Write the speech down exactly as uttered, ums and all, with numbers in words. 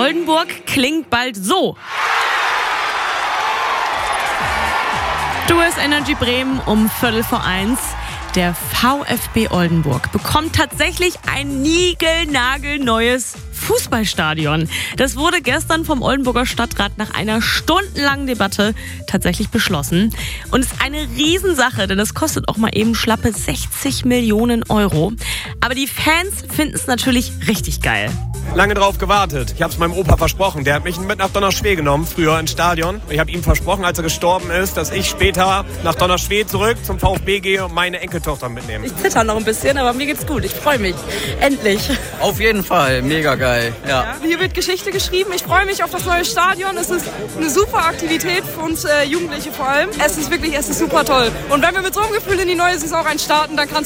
Oldenburg klingt bald so. Du hörst Energy Bremen um Viertel vor eins. Der VfB Oldenburg bekommt tatsächlich ein niegelnagelneues Fußballstadion. Das wurde gestern vom Oldenburger Stadtrat nach einer stundenlangen Debatte tatsächlich beschlossen. Und es ist eine Riesensache, denn es kostet auch mal eben schlappe sechzig Millionen Euro. Aber die Fans finden es natürlich richtig geil. Lange drauf gewartet. Ich habe es meinem Opa versprochen. Der hat mich mit nach Donnerschwee genommen, früher ins Stadion. Ich habe ihm versprochen, als er gestorben ist, dass ich später nach Donnerschwee zurück zum VfB gehe und meine Enkeltochter mitnehme. Ich zitter noch ein bisschen, aber mir geht's gut. Ich freue mich. Endlich. Auf jeden Fall. Mega geil. Ja. Ja, hier wird Geschichte geschrieben. Ich freue mich auf das neue Stadion. Es ist eine super Aktivität für uns äh, Jugendliche vor allem. Es ist wirklich, es ist super toll. Und wenn wir mit so einem Gefühl in die neue Saison reinstarten, dann kann